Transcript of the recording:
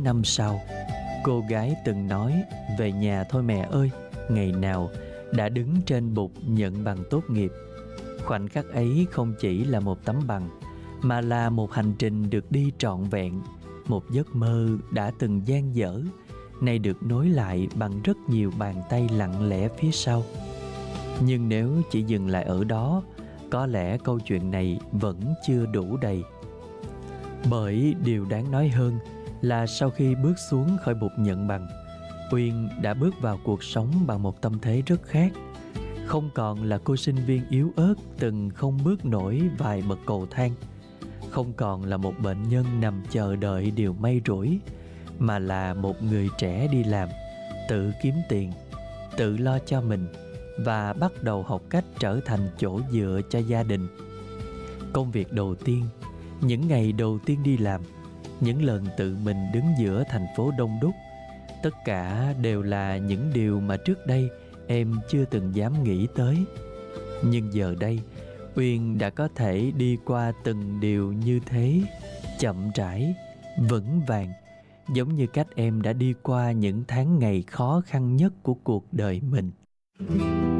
năm sau, cô gái từng nói về nhà thôi mẹ ơi, ngày nào đã đứng trên bục nhận bằng tốt nghiệp. Khoảnh khắc ấy không chỉ là một tấm bằng, mà là một hành trình được đi trọn vẹn. Một giấc mơ đã từng dang dở, nay được nối lại bằng rất nhiều bàn tay lặng lẽ phía sau. Nhưng nếu chỉ dừng lại ở đó, có lẽ câu chuyện này vẫn chưa đủ đầy. Bởi điều đáng nói hơn là sau khi bước xuống khỏi bục nhận bằng, Uyên đã bước vào cuộc sống bằng một tâm thế rất khác. Không còn là cô sinh viên yếu ớt từng không bước nổi vài bậc cầu thang, không còn là một bệnh nhân nằm chờ đợi điều may rủi, mà là một người trẻ đi làm, tự kiếm tiền, tự lo cho mình và bắt đầu học cách trở thành chỗ dựa cho gia đình. Công việc đầu tiên, những ngày đầu tiên đi làm, những lần tự mình đứng giữa thành phố đông đúc, tất cả đều là những điều mà trước đây em chưa từng dám nghĩ tới. Nhưng giờ đây, Uyên đã có thể đi qua từng điều như thế, chậm rãi, vững vàng, giống như cách em đã đi qua những tháng ngày khó khăn nhất của cuộc đời mình.